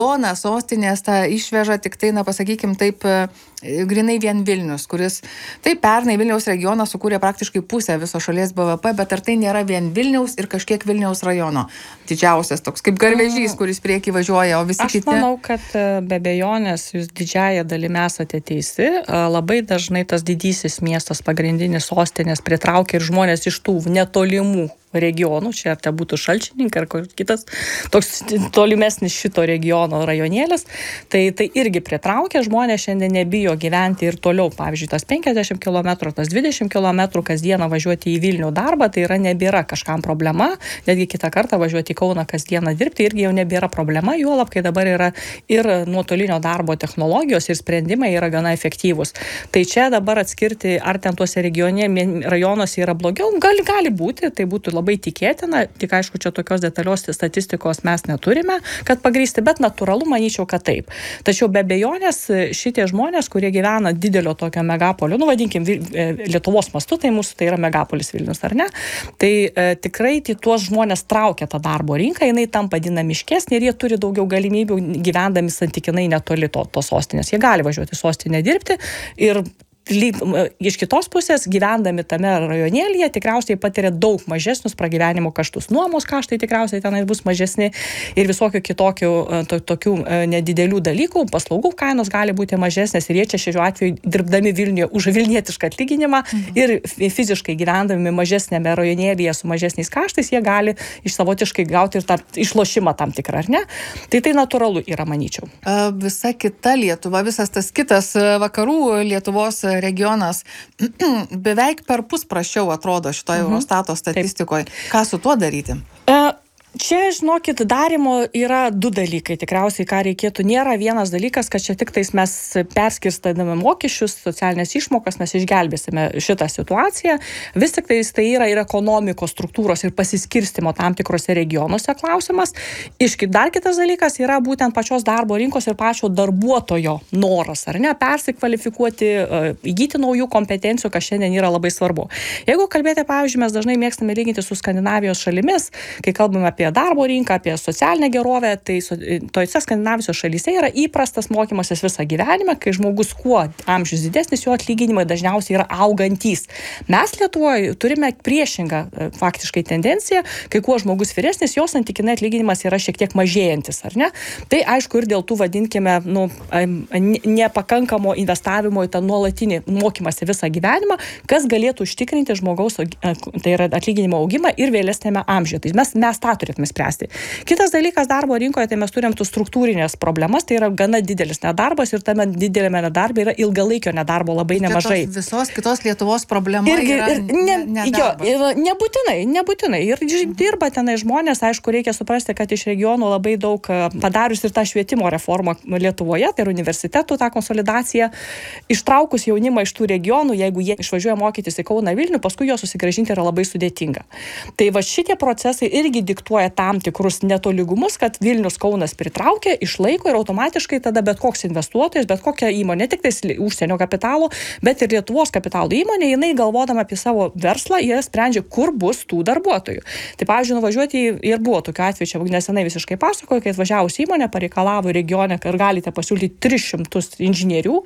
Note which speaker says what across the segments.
Speaker 1: sostinės tą išveža tik tai, pasakykim taip, grinai vien Vilnius, kuris, taip, pernai Vilniaus regionas sukūrė praktiškai pusę viso šalies BVP, bet ar tai nėra vien Vilniaus ir kažkiek Vilniaus rajono didžiausias toks, kaip garvežys, kuris prieki važiuoja, o visi kiti?
Speaker 2: Aš manau, kad be abejonės jūs didžiąją dalimi esate teisi. Labai dažnai tas didysis miestas, pagrindinis sostinės pritraukia ir žmonės iš tų netolimų regionų, čia ar tai būtų Šalčininkai ar kitas toks tolimesnis šito regiono rajonėlis, tai irgi pritraukia, žmonės šiandien nebijo gyventi ir toliau, pavyzdžiui, tas 50 km, tas 20 km kasdieną važiuoti į Vilnių darbą, tai nebėra kažkam problema, netgi kitą kartą važiuoti į Kauną kasdieną dirbti irgi jau nebėra problema, juolab, kai dabar yra ir nuotolinio darbo technologijos ir sprendimai yra gana efektyvūs. Tai čia dabar atskirti, ar ten tuose rajonuose yra blogiau, gali būti, tai būtų labai tikėtina, tik aišku, čia tokios detalios statistikos mes neturime, kad pagrįsti, bet natūralu, manyčiau, kad taip. Tačiau be abejonės šitie žmonės, kurie gyvena didelio tokio megapolio, vadinkim, Lietuvos mastu, tai mūsų tai yra megapolis Vilnius, ar ne? Tai tikrai tuos žmonės traukia tą darbo rinką, jinai tampa dinamiškesnė ir jie turi daugiau galimybių gyvendami santykinai netoli tos sostinės. Jie gali važiuoti į sostinę dirbti ir iš kitos pusės, gyvendami tame rajonėlyje, tikriausiai patiria daug mažesnius pragyvenimo kaštus. Nuomos kaštai tikriausiai tenai bus mažesni ir visokių kitokių tokių nedidelių dalykų, paslaugų kainos gali būti mažesnės ir jie čia šiuo atveju dirbdami Vilniuje už vilnietišką atlyginimą ir fiziškai gyvendami mažesnėme rajonėlyje su mažesniais kaštais, jie gali savotiškai gauti ir tą išlošimą tam tikrą, ar ne? Tai natūralu yra, manyčiau.
Speaker 1: Visa kita Lietuva, visas tas kitas vakarų Lietuvos regionas beveik perpus prasčiau atrodo šitoje Eurostato statistikoje. Ką su tuo daryti?
Speaker 2: Čia, žinokit, darimo yra du dalykai, tikriausiai, ką reikėtų. Nėra vienas dalykas, kad čia tik tais mes perskirstydami mokesčius, socialinės išmokas, mes išgelbėsime šitą situaciją. Vis tik tais tai yra ir ekonomikos struktūros ir pasiskirstimo tam tikrose regionuose klausimas. Dar kitas dalykas yra būtent pačios darbo rinkos ir pačio darbuotojo noras, ar ne, persikvalifikuoti, įgyti naujų kompetencijų, kas šiandien yra labai svarbu. Jeigu kalbėti, pavyzdžiui, mes dažnai mėgstame lyginti su Skandinavijos šalimis, kai kalbame apie darbo rinką, apie socialinę gerovę, tai tojose Skandinavijos šalyse yra įprastas mokymasis visą gyvenimą, kai žmogus kuo amžius didesnis, jo atlyginimai dažniausiai yra augantys. Mes Lietuvoje turime priešingą faktiškai tendenciją, kai kuo žmogus vyresnis, jo santykinai atlyginimas yra šiek tiek mažėjantis, ar ne? Tai aišku ir dėl tų, vadinkime, nepakankamo investavimo į tą nuolatinį mokymąsi visą gyvenimą, kas galėtų užtikrinti žmogaus, tai yra atlyginimo augimą ir vėlesnėme amžiuje. Tai mes tą turėtume spręsti. Kitas dalykas darbo rinkoje, tai mes turim tų struktūrinės problemas, tai yra gana didelis nedarbas ir tame didelėme nedarbė yra ilgalaikio nedarbo labai nemažai.
Speaker 1: Visos kitos Lietuvos problema yra nedarbas.
Speaker 2: Nebūtinai. Ir dirba tenai žmonės, aišku, reikia suprasti, kad iš regionų labai daug padarius ir tą švietimo reformą Lietuvoje, tai yra universitetų tą konsolidaciją, ištraukus jaunimą iš tų regionų, jeigu jie išvažiuoja mokytis į Kauną, Vilnių, paskui juos susigrąžinti yra labai sudėtinga. Tai va šitie procesai irgi diktuoja tam tikrus netolygumus, kad Vilnius, Kaunas pritraukia, išlaiko ir automatiškai tada bet koks investuotojas, bet kokia įmonė, tik tais užsienio kapitalo, bet ir Lietuvos kapitalo įmonė, jinai galvodama apie savo verslą, jie sprendžia, kur bus tų darbuotojų. Tai, pavyzdžiui, nuvažiuoti ir buvo tokiu atveju, čia nesenai visiškai pasakoju, kai atvažiavusi įmonė pareikalavo regione, kad galite pasiūlyti 300 inžinierių.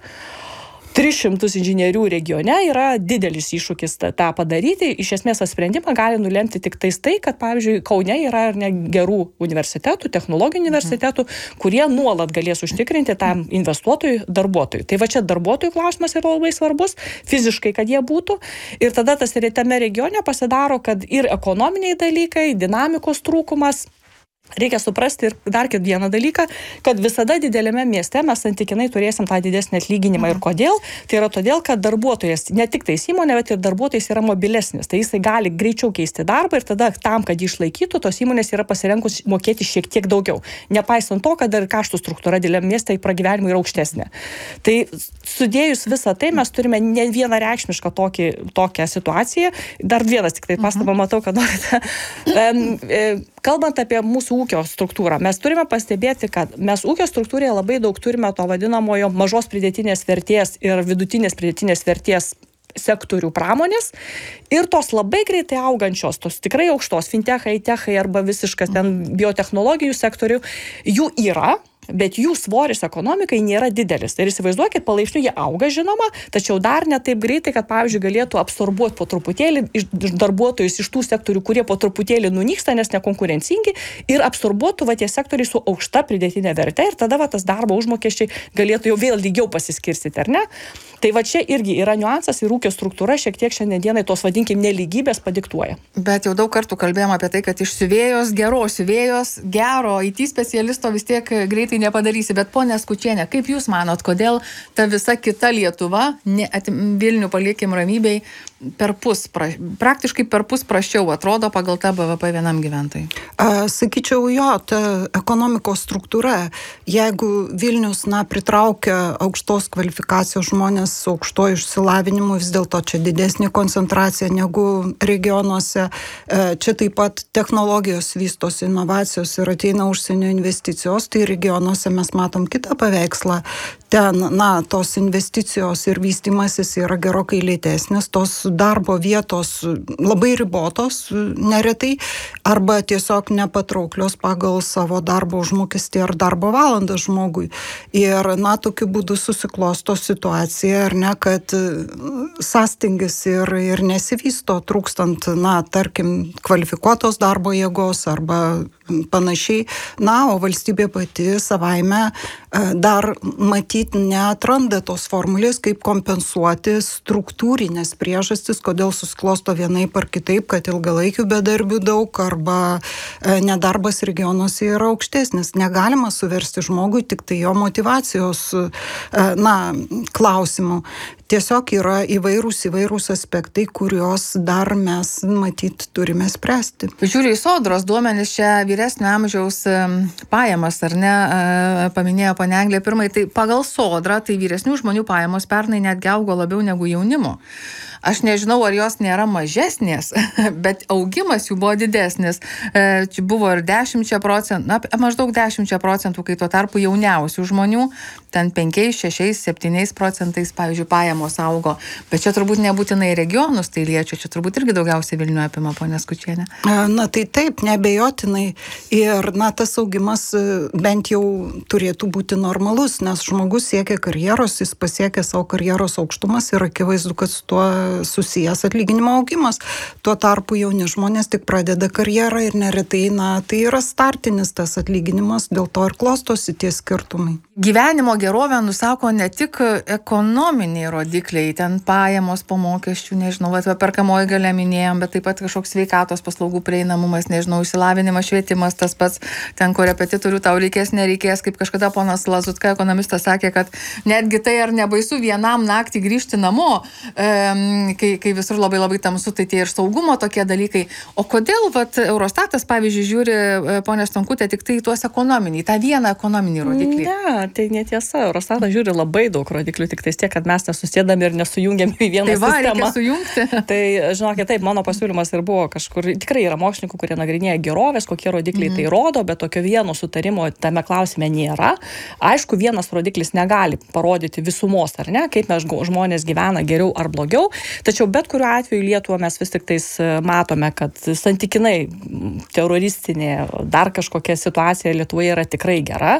Speaker 2: 300 inžinierių regione yra didelis iššūkis tą padaryti. Iš esmės, tą sprendimą gali nulemti tik tais tai, kad, pavyzdžiui, Kaune yra ir gerų universitetų, technologijų universitetų, kurie nuolat galės užtikrinti tam investuotojui, darbuotojui. Tai va čia darbuotojų klausimas yra labai svarbus, fiziškai, kad jie būtų. Ir tada tas ir tame regione pasidaro, kad ir ekonominiai dalykai, dinamikos trūkumas. Reikia suprasti ir dar vieną dalyką, kad visada didelėme mieste mes santykinai turėsim tą didesnį atlyginimą. Ir kodėl? Tai yra todėl, kad darbuotojas, ne tik tais įmonė, bet ir darbuotojas yra mobilesnis. Tai jisai gali greičiau keisti darbą ir tada tam, kad jį išlaikytų, tos įmonės yra pasirenkus mokėti šiek tiek daugiau. Nepaisant to, kad dar kaštų struktūra dideliam mieste pragyvenimui yra aukštesnė. Tai sudėjus visą tai, mes turime ne vienareikšmišką tokią situaciją. Dar vienas tik tai pastabą matau, kad norite. Kalbant apie mūsų ūkio struktūrą, mes turime pastebėti, kad mes ūkio struktūroje labai daug turime to vadinamojo mažos pridėtinės vertės ir vidutinės pridėtinės vertės sektorių pramonės ir tos labai greitai augančios, tos tikrai aukštos fintechai, techai arba visiškas ten biotechnologijų sektorių, jų yra. bet jų svoris ekonomikai nėra didelis. Ir įsivaizduokit, palaipsniui jie auga, žinoma, tačiau dar ne taip greitai, kad, pavyzdžiui, galėtų absorbuoti po truputėlį darbuotojus iš tų sektorių, kurie po truputėlį nunyksta, nes nekonkurencingi, ir absorbuotų tie sektoriai su aukšta pridėtinė verte, ir tada tas darbo užmokesčiai galėtų jau vėl lygiau pasiskirstyti, ar ne? Tai čia irgi yra niuansas ir ūkio struktūra šiek tiek šiandienai tos, vadinkim, nelygybės padiktuoja.
Speaker 1: Bet jau daug kartų kalbėjom apie tai, kad iš siuvėjos, geros siuvėjos, gero IT specialisto vis tiek greitai nepadarysi. Bet ponia Skučienė, kaip jūs manot, kodėl ta visa kita Lietuva, Vilnių palikim ramybei, praktiškai perpus prasčiau atrodo pagal tą BVP vienam gyventojui?
Speaker 3: Sakyčiau, ta ekonomikos struktūra, jeigu Vilnius, pritraukia aukštos kvalifikacijos žmonės su aukštuoju išsilavinimu, vis dėlto čia didesnė koncentracija negu regionuose. Čia taip pat technologijos vystosi, inovacijos ir ateina užsienio investicijos, tai regionuose mes matom kitą paveikslą. Ten, tos investicijos ir vystimasis yra gerokai lėtesnis, tos darbo vietos labai ribotos neretai, arba tiesiog nepatrauklios pagal savo darbo užmokestį ar darbo valandą žmogui. Ir, tokiu būdu susiklosto situacija, ar ne, kad sąstingis ir nesivysto trūkstant, tarkim, kvalifikuotos darbo jėgos arba panašiai. O valstybė pati savaime dar matyt neatranda tos formulės, kaip kompensuoti struktūrinės priežastis, kodėl susiklosto vienaip ar kitaip, kad ilgalaikių bedarbių daug arba nedarbas regionuose yra aukštesnis. Negalima suversti žmogui tik tai jo motyvacijos klausimų. Tiesiog yra įvairūs aspektai, kuriuos dar mes matyt turime spręsti.
Speaker 1: Žiūriu į Sodros duomenis, čia vyresnio amžiaus pajamas, ar ne, paminėjo ponia Eglė pirmai, tai pagal Sodrą, tai vyresnių žmonių pajamos pernai netgi augo labiau negu jaunimo. Aš nežinau, ar jos nėra mažesnės, bet augimas jų buvo didesnis. Čia buvo ir 10%, maždaug 10%, kai tuo tarpu jauniausių žmonių, ten 5, 6, 7%, pavyzdžiui, pajamos augo. Bet čia turbūt nebūtinai regionus tai liečia, čia turbūt irgi daugiausiai Vilnių apima, ponia Skučienė.
Speaker 3: Tai taip, neabejotinai. Ir, tas augimas bent jau turėtų būti normalus, nes žmogus siekia karjeros, jis pasiekia savo karjeros aukštumas ir akivaizdu, kad su tuo susijęs atlyginimo augimas. Tuo tarpu jauni žmonės tik pradeda karjerą ir neretai, tai yra startinis tas atlyginimas, dėl to ir klostosi tie skirtumai.
Speaker 1: Gyvenimo gerovę nusako ne tik ekonominiai rodikliai, ten pajamos po mokesčių, nežinau, perkamoji galia minėjom, bet taip pat kažkoks sveikatos paslaugų prieinamumas, nežinau, išsilavinimas, švietimas, tas pats, ten korepetitorių tau reikės, nereikės, kaip kažkada ponas Lazutka, ekonomistas, sakė, kad netgi tai ar nebaisu vienam naktį grįžti namo, kai visur labai labai tamsu, tai tie ir saugumo tokie dalykai. O kodėl, Eurostatas, pavyzdžiui, žiūri, ponia Stonkutė, tik tai tuos ekonominiai, tą vieną ekonominį rodiklį?
Speaker 2: Ne, tai netiesa. Eurostatas žiūri labai daug rodiklių, tik tiek, kad mes nesusėdami ir nesujungiam į vieną sistemą.
Speaker 1: Tai reikia sujungti.
Speaker 2: Tai, žinokit, taip, mano pasiūlymas ir buvo kažkur, tikrai yra mokslininkų, kurie nagrinėja gerovės, kokie rodikliai tai rodo, bet tokio vieno sutarimo tame klausime nėra. Aišku, vienas rodiklis negali parodyti visumos, ar ne, kaip mes žmonės gyvena geriau ar blogiau, tačiau bet kuriuo atveju Lietuvą mes vis tik tais matome, kad santykinai teroristinė dar kažkokia situacija Lietuvoje yra tikrai gera.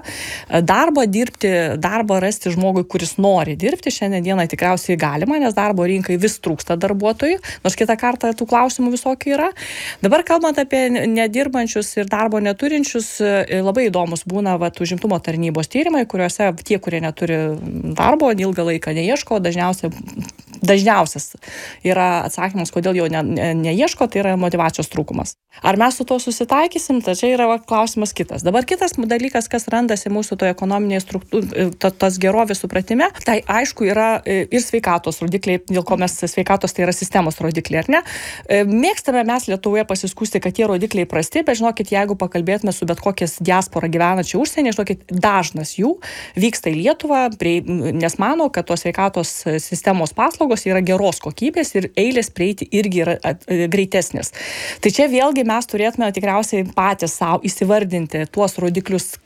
Speaker 2: Darbą rasti žmogui, kuris nori dirbti, šiandieną tikriausiai galima, nes darbo rinkai vis trūksta darbuotojų, nors kitą kartą tų klausimų visokių yra. Dabar kalbant apie nedirbančius ir darbo neturinčius, labai įdomus būna užimtumo tarnybos tyrimai, kuriuose tie, kurie neturi darbo, ilgą laiką neieško, dažniausias yra atsakymas, kodėl jo neieško, tai yra motyvacijos trūkumas. Ar mes su to susitaikysim, tai čia yra klausimas kitas. Dabar kitas dalykas, kas randasi mūsų toje ekonominėje struktūroje, tos gerovės supratime, tai aišku yra ir sveikatos rodikliai, dėl ko mes sveikatos tai yra sistemos rodikliai, ar ne? Mėgstame mes Lietuvoje pasiskųsti, kad tie rodikliai prasti, bet žinokit, jeigu pakalbėtume su bet kokias diaspora gyvenančią užsienį, žinokit, dažnas jų vyksta į Lietuvą, nes mano, kad tos sveikatos sistemos paslaugos yra geros kokybės ir eilės prieiti irgi yra greitesnės. Tai čia vėlgi mes turėtume tikriausiai patys savo įsivardinti tuos rodiklius,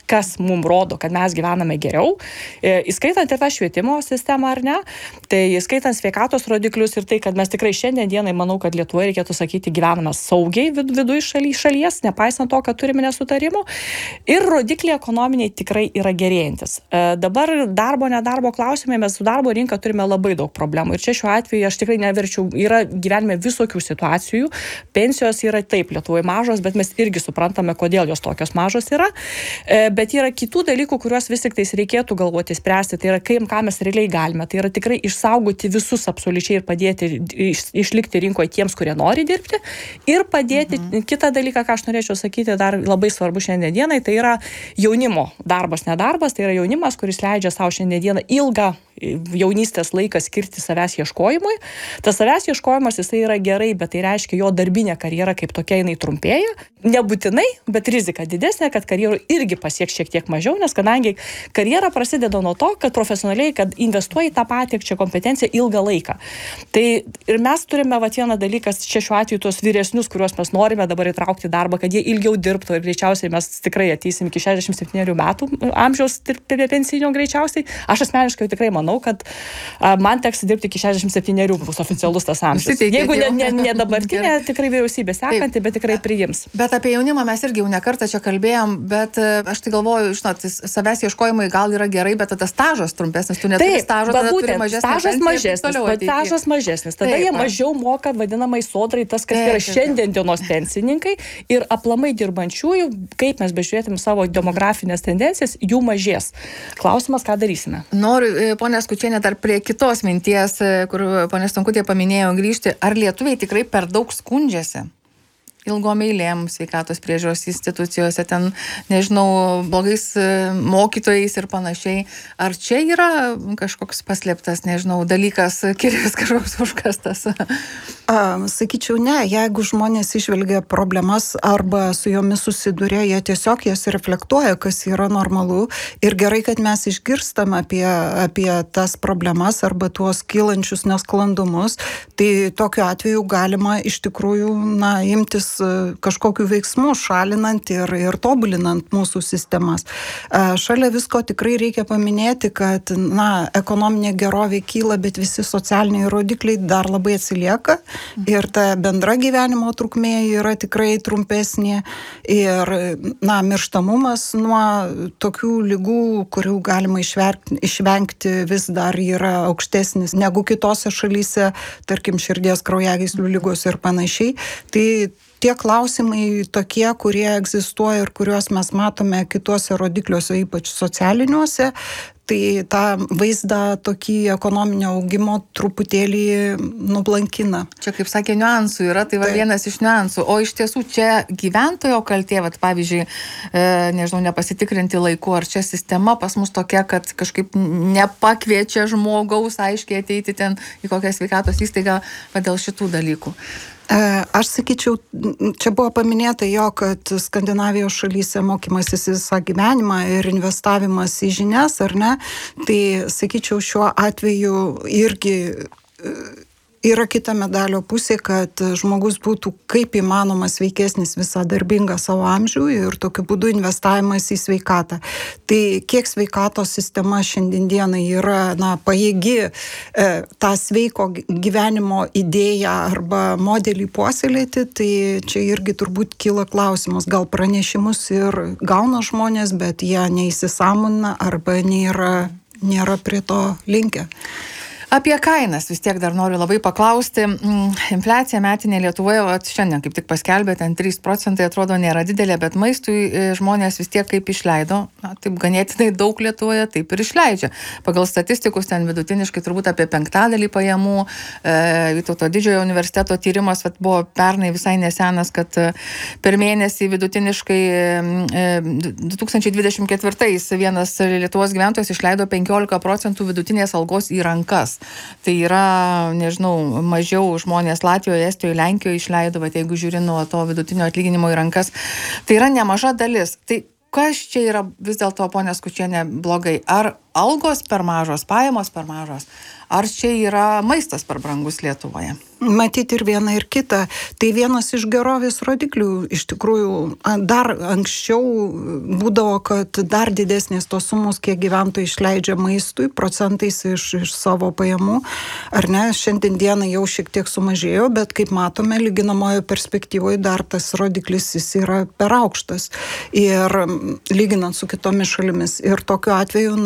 Speaker 2: kas mums rodo, kad mes gyvename geriau, įskaitant ir tą švietimo sistemą, ar ne, tai įskaitant sveikatos rodiklius ir tai, kad mes tikrai šiandien dienai, manau, kad Lietuvoje reikėtų sakyti, gyvename saugiai viduje šalies, nepaisant to, kad turime nesutarimų, ir rodikliai ekonominiai tikrai yra gerėjantis. Dabar nedarbo klausimai, mes su darbo rinka turime labai daug problemų ir čia šiuo atveju aš tikrai neverčiau, yra gyvenime visokių situacijų, pensijos yra taip Lietuvoje mažos, bet mes irgi suprantame, kodėl jos tokios mažos yra, bet yra kitų dalykų, kuriuos vis tik tais reikėtų galvoti spręsti, tai yra ką mes realiai galime, tai yra tikrai išsaugoti visus absoliučiai ir padėti išlikti rinkoje tiems, kurie nori dirbti ir padėti. Kitą dalyką, ką aš norėčiau sakyti, dar labai svarbu šiandien dienai, tai yra jaunimo nedarbas, tai yra jaunimas, kuris leidžia savo šiandien dieną ilgą jaunystės laiką skirti savęs ieškojimui. Tas savęs ieškojimas, jisai yra gerai, bet tai reiškia jo darbinė karjera kaip tokia jinai trumpėja. Nebūtinai, bet rizika didesnė, kad karjerų irgi pasieks šiek tiek mažiau, nes kadangi karjera prasideda nuo to, kad profesionaliai, kad investuoji tą patį čia kompetenciją ilgą laiką. Tai ir mes turime vieną dalyką, čia šiuo atveju tuos vyresnius, kuriuos mes norime dabar įtraukti į darbą, kad jie ilgiau dirbtų ir greičiausiai mes tikrai ateisim iki 67 metų amžiaus pensinio greičiausiai. Aš asmeniškai tikrai manau, kad man teks dirbti iki 67 bus oficialus tas amžius. Jeigu ne dabartinė tikrai vyriausybė sekanti, bet tikrai priims.
Speaker 1: Bet apie jaunimą mes irgi jau ne kartą čia kalbėjom, bet aš tai galvoju, žinot, savęs ieškojimai gal yra gerai, bet tada stažas trumpesnis, tu neturi stažo, tada turi
Speaker 2: stažas mažesnis. Tada jie mažiau moka vadinamai sodrai tas, kas yra šiandien dienos pensininkai ir aplamai dirbančiųjų, kaip mes bežiūrėtum savo demografinės tendencijas, jų mažės. Klausimas, ką darysime?
Speaker 1: Noriu, ponia Skučienė, dar prie kitos minties, kur ponia Stankutė paminėjo grįžti, ar lietuviai tikrai per daug skundžiasi? Ilgom eilėm sveikatos priežiūros institucijose, ten, nežinau, blogais mokytojais ir panašiai. Ar čia yra kažkoks paslėptas, nežinau, dalykas, kirvis kažkoks užkastas?
Speaker 3: Sakyčiau, ne. Jeigu žmonės išvelgia problemas arba su jomis susiduria, jie tiesiog jas reflektuoja, kas yra normalu. Ir gerai, kad mes išgirstam apie tas problemas arba tuos kylančius nesklandumus. Tai tokiu atveju galima iš tikrųjų, imtis kažkokių veiksmų, šalinant ir tobulinant mūsų sistemas. Šalia visko tikrai reikia paminėti, kad ekonominė gerovė kyla, bet visi socialiniai rodikliai dar labai atsilieka ir ta bendra gyvenimo trukmė yra tikrai trumpesnė ir mirštamumas nuo tokių ligų, kurių galima išvengti, vis dar yra aukštesnis negu kitose šalyse, tarkim širdies kraujagyslių ligos ir panašiai. Tai tie klausimai tokie, kurie egzistuoja ir kuriuos mes matome kituose rodikliuose, ypač socialiniuose, tai tą vaizdą tokį ekonominio augimo truputėlį nublankina.
Speaker 1: Čia, kaip sakė, niuansų yra, tai vienas iš niuansų. O iš tiesų čia gyventojo kaltė, pavyzdžiui, nežinau, nepasitikrinti laiku, ar čia sistema pas mus tokia, kad kažkaip nepakviečia žmogaus aiškiai ateiti ten į kokią sveikatos įstaigą dėl šitų dalykų.
Speaker 3: Aš sakyčiau, čia buvo paminėta kad Skandinavijos šalyse mokymasis visą gyvenimą ir investavimas į žinias, ar ne? Tai sakyčiau, šiuo atveju irgi yra kita medalio pusė, kad žmogus būtų kaip įmanoma sveikesnis visą darbingą savo amžių ir tokiu būdu investavimas į sveikatą. Tai kiek sveikatos sistema šiandienai yra pajėgi tą sveiko gyvenimo idėją arba modelį puoselėti, tai čia irgi turbūt kyla klausimas, gal pranešimus ir gauna žmonės, bet jie neįsisąmonina arba nėra prie to linkę.
Speaker 1: Apie kainas vis tiek dar noriu labai paklausti. Infliacija metinė Lietuvoje, šiandien kaip tik paskelbė, ten 3% atrodo nėra didelė, bet maistui žmonės vis tiek kaip išleido, taip ganėtinai daug Lietuvoje, taip ir išleidžia. Pagal statistikus ten vidutiniškai turbūt apie 5% pajamų. Vytauto Didžiojo universiteto tyrimas buvo pernai visai nesenas, kad per mėnesį vidutiniškai 2024 vienas Lietuvos gyventojas išleido 15% vidutinės algos į rankas. Tai yra, nežinau, mažiau žmonės Latvijoje, Estijoje, Lenkijoje išleido, bet jeigu žiūri nuo to vidutinio atlyginimo į rankas, tai yra nemaža dalis. Tai kas čia yra vis dėlto, ponia Skučienė, blogai? Ar algos per mažos, pajamos per mažos, ar čia yra maistas per brangus Lietuvoje?
Speaker 3: Matyti ir viena, ir kita. Tai vienas iš gerovės rodiklių. Iš tikrųjų, dar anksčiau būdavo, kad dar didesnės tos sumos, kiek gyventojai išleidžia maistui, procentais iš savo pajamų. Ar ne, šiandien dieną jau šiek tiek sumažėjo, bet kaip matome, lyginamojo perspektyvoje dar tas rodiklis jis yra per aukštas. Ir lyginant su kitomis šalimis. Ir tokiu atveju,